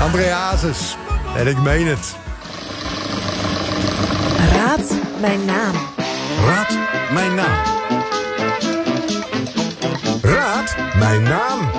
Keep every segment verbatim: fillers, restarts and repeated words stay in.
André Hazes. En ik meen het. Raad mijn naam. Raad mijn naam. Raad mijn naam.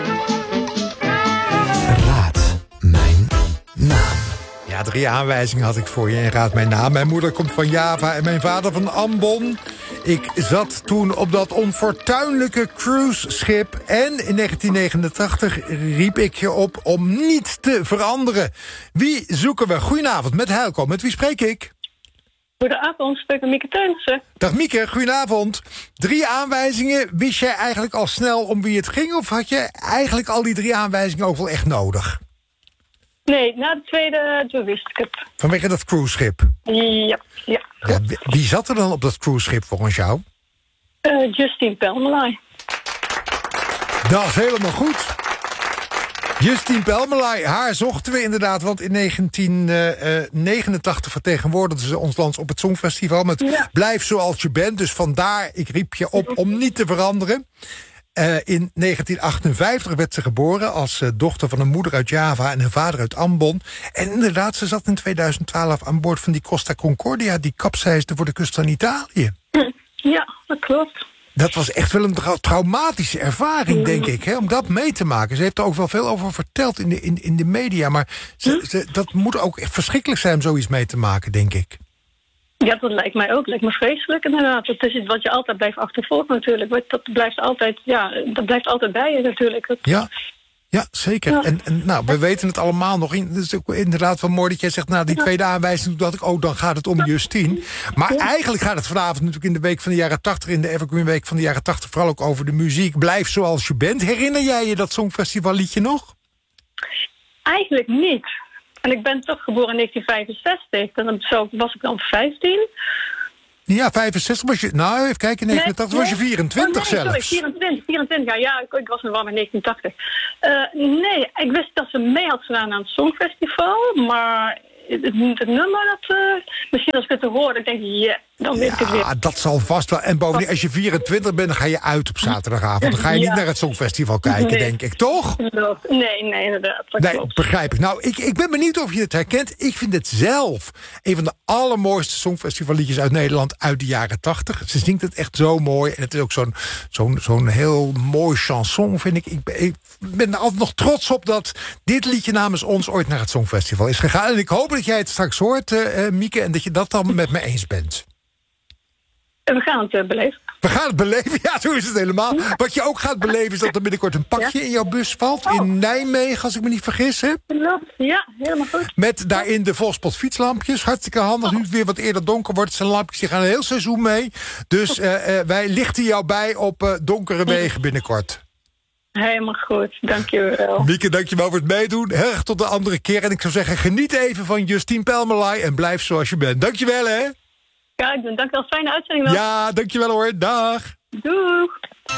Raad mijn naam. Ja, drie aanwijzingen had ik voor je en raad mijn naam. Mijn moeder komt van Java en mijn vader van Ambon. Ik zat toen op dat onfortuinlijke cruiseschip. En in negentien negenentachtig riep ik je op om niet te veranderen. Wie zoeken we? Goedenavond, met Heilko. Met wie spreek ik? Goedenavond, spreek met Mieke Teunissen. Dag Mieke, goedenavond. Drie aanwijzingen. Wist jij eigenlijk al snel om wie het ging? Of had je eigenlijk al die drie aanwijzingen ook wel echt nodig? Nee, na de tweede, toen wist ik het. Vanwege dat cruiseschip? Ja, ja. Ja, wie zat er dan op dat cruiseschip volgens jou? Uh, Justine Pelmelay. Dat is helemaal goed. Justine Pelmelay, haar zochten we inderdaad, want in negentien negenentachtig vertegenwoordigde ze ons land op het Songfestival met ja. Blijf zoals je bent. Dus vandaar, ik riep je op om niet te veranderen. Uh, in negentien achtenvijftig werd ze geboren als uh, dochter van een moeder uit Java en een vader uit Ambon. En inderdaad, ze zat in tweeduizend twaalf aan boord van die Costa Concordia, die kapseisde voor de kust van Italië. Ja, dat klopt. Dat was echt wel een tra- traumatische ervaring, denk ik, hè, om dat mee te maken. Ze heeft er ook wel veel over verteld in de, in, in de media, maar ze, ze, dat moet ook echt verschrikkelijk zijn om zoiets mee te maken, denk ik. Ja, dat lijkt mij ook. Lijkt me vreselijk inderdaad. Dat is iets wat je altijd blijft achtervolgen natuurlijk. Dat blijft altijd, ja, dat blijft altijd bij je natuurlijk. Dat... Ja, ja, zeker. Ja. En, en nou, we weten het allemaal nog. Het is ook inderdaad wel mooi dat jij zegt, nou, die tweede aanwijzing, dacht ik, oh, dan gaat het om Justine. Maar ja. Eigenlijk gaat het vanavond natuurlijk in de week van de jaren tachtig, in de Evergreen Week van de jaren tachtig, vooral ook over de muziek. Blijf zoals je bent. Herinner jij je dat Songfestival liedje nog? Eigenlijk niet. En ik ben toch geboren in negentien vijfenzestig. Dan was ik dan vijftien. Ja, vijfenzestig was je... Nou, even kijken, negenentachtig nee, was je vierentwintig oh, nee, zelfs. Sorry, vierentwintig, vierentwintig jaar. Ja, ik, ik was nog wel met negentien tachtig. Uh, nee, ik wist dat ze mee had gedaan aan het Songfestival. Maar het, het nummer, dat, uh, misschien als ik het te horen, ik denk, ja, yeah, dan weet ja, ik het weer. Ja, dat zal vast wel. En bovendien, als je vierentwintig bent, dan ga je uit op zaterdagavond. Dan ga je ja. niet naar het Songfestival kijken, nee. denk ik, toch? Nee, nee, inderdaad. Dat nee, klopt. Begrijp ik. Nou, ik, ik ben benieuwd of je het herkent. Ik vind het zelf een van de allermooiste Songfestivalliedjes uit Nederland uit de jaren tachtig. Ze zingt het echt zo mooi. En het is ook zo'n, zo'n, zo'n heel mooi chanson, vind ik. Ik ben, ik ben er altijd nog trots op dat dit liedje namens ons ooit naar het Songfestival is gegaan. En ik hoop dat jij het straks hoort, uh, Mieke, en dat je dat dan met me eens bent. We gaan het uh, beleven. We gaan het beleven, ja, zo is het helemaal. Wat je ook gaat beleven is dat er binnenkort een pakje ja. in jouw bus valt. Oh. In Nijmegen, als ik me niet vergis heb. Ja, helemaal goed. Met daarin de Volspot fietslampjes. Hartstikke handig, nu het weer wat eerder donker wordt. Het zijn lampjes, die gaan een heel seizoen mee. Dus uh, uh, wij lichten jou bij op uh, donkere wegen binnenkort. Helemaal goed, dankjewel. Mieke, dankjewel voor het meedoen. Heel erg tot de andere keer. En ik zou zeggen, geniet even van Justine Pelmelay en blijf zoals je bent. Dankjewel, hè. Kijk, dankjewel. Fijne uitzending nog. Ja, dankjewel hoor. Dag. Doeg.